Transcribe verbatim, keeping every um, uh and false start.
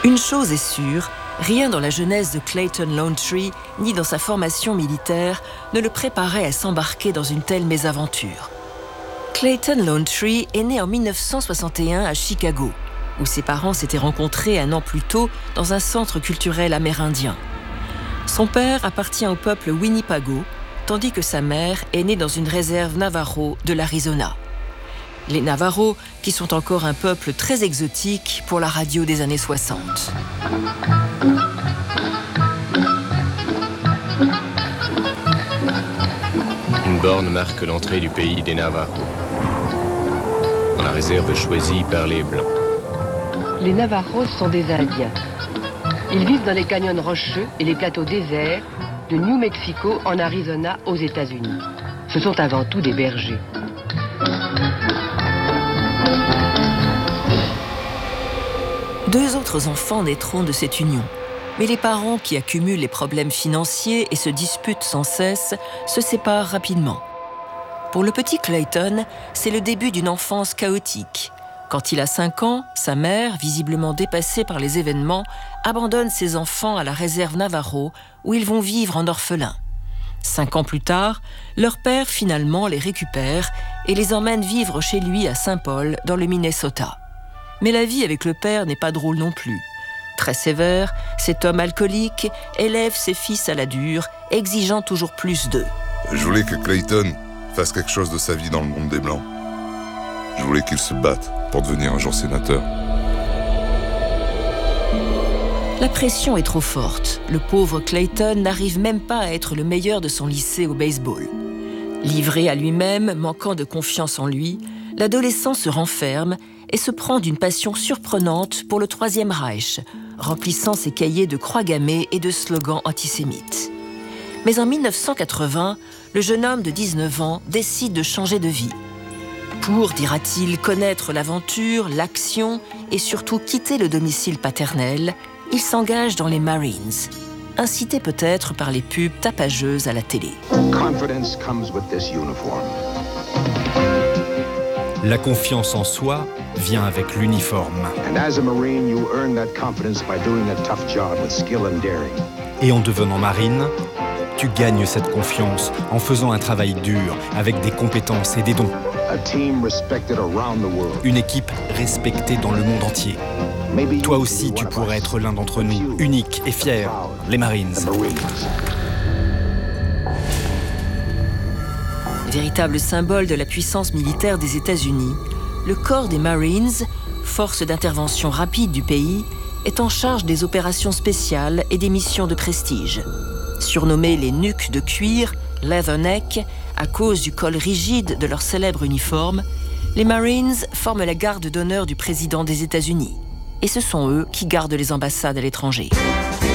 Une chose est sûre, rien dans la jeunesse de Clayton Lonetree, ni dans sa formation militaire, ne le préparait à s'embarquer dans une telle mésaventure. Clayton Lonetree est né en mille neuf cent soixante et un à Chicago, où ses parents s'étaient rencontrés un an plus tôt dans un centre culturel amérindien. Son père appartient au peuple Winnepago, tandis que sa mère est née dans une réserve Navajo de l'Arizona. Les Navajos, qui sont encore un peuple très exotique pour la radio des années soixante. Une borne marque l'entrée du pays des Navajos, dans la réserve choisie par les Blancs. Les Navajos sont des Indiens. Ils vivent dans les canyons rocheux et les plateaux déserts de New Mexico en Arizona aux États-Unis. Ce sont avant tout des bergers. Deux autres enfants naîtront de cette union. Mais les parents qui accumulent les problèmes financiers et se disputent sans cesse se séparent rapidement. Pour le petit Clayton, c'est le début d'une enfance chaotique. Quand il a cinq ans, sa mère, visiblement dépassée par les événements, abandonne ses enfants à la réserve Navajo où ils vont vivre en orphelins. Cinq ans plus tard, leur père finalement les récupère et les emmène vivre chez lui à Saint-Paul, dans le Minnesota. Mais la vie avec le père n'est pas drôle non plus. Très sévère, cet homme alcoolique élève ses fils à la dure, exigeant toujours plus d'eux. Je voulais que Clayton fasse quelque chose de sa vie dans le monde des Blancs. Je voulais qu'il se batte pour devenir un jour sénateur. La pression est trop forte. Le pauvre Clayton n'arrive même pas à être le meilleur de son lycée au baseball. Livré à lui-même, manquant de confiance en lui, l'adolescent se renferme et se prend d'une passion surprenante pour le Troisième Reich, remplissant ses cahiers de croix gammées et de slogans antisémites. Mais en mille neuf cent quatre-vingts, le jeune homme de dix-neuf ans décide de changer de vie. Pour, dira-t-il, connaître l'aventure, l'action et surtout quitter le domicile paternel, il s'engage dans les Marines, incité peut-être par les pubs tapageuses à la télé. Confidence comes with this uniform. La confiance en soi vient avec l'uniforme. And as a Marine, you earn that confidence by doing a tough job with skill and daring. Et en devenant marine, tu gagnes cette confiance en faisant un travail dur, avec des compétences et des dons. A team respected around the world. Une équipe respectée dans le monde entier. Toi aussi, tu pourrais être l'un d'entre nous, unique et fier, les Marines. Véritable symbole de la puissance militaire des États-Unis, le corps des Marines, force d'intervention rapide du pays, est en charge des opérations spéciales et des missions de prestige. Surnommés les nuques de cuir, Leatherneck, à cause du col rigide de leur célèbre uniforme, les Marines forment la garde d'honneur du président des États-Unis. Et ce sont eux qui gardent les ambassades à l'étranger.